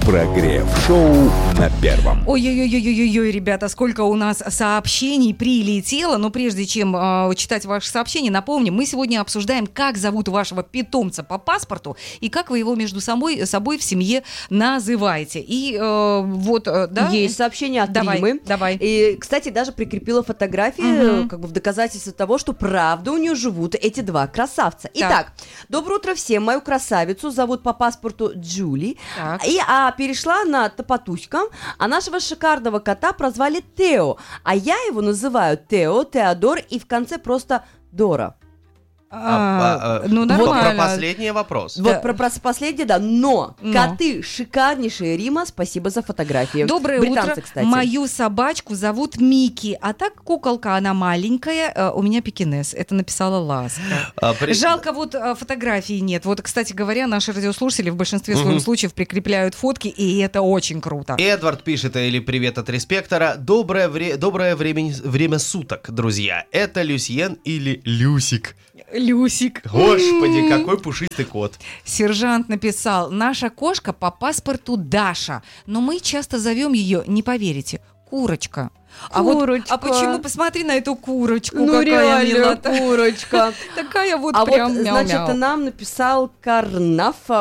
Прогрев-шоу на Первом. Ой-ой-ой-ой-ой, ребята, сколько у нас сообщений прилетело. Но прежде чем читать ваши сообщения, напомним, мы сегодня обсуждаем, как зовут вашего питомца по паспорту и как вы его между собой в семье называете. И да? Есть сообщение от Римы. Давай. И, кстати, даже прикрепила фотографии, как бы в доказательство того, что правда у нее живут эти два красавца. Итак, доброе утро всем. Мою красавицу зовут по паспорту Джули. Перешла на Топотуська, а нашего шикарного кота прозвали Тео, а я его называю Тео, Теодор и в конце просто Дора. Нормально. Вот про последний вопрос. Вот про последнее, да. Но коты шикарнейшие. Рима, спасибо за фотографии. Доброе Британцы, утро. кстати. Мою собачку зовут Мики, а так куколка, она маленькая. У меня пекинес. Это написала Ласка. Жалко, вот фотографий нет. Вот, кстати говоря, наши радиослушатели в большинстве своих случаев прикрепляют фотки, и это очень круто. Эдвард пишет, или привет от Респектора. Доброе время суток, друзья. Это Люсьен или Люсик. Люсик. Господи, какой пушистый кот. Сержант написал: наша кошка по паспорту Даша, но мы часто зовем ее, не поверите, Курочка. Курочка. А почему? Посмотри на эту курочку, Ну, какая реально, милота. курочка. Такая вот А прям вот, мяу-мяу. значит, нам написал Карнаф.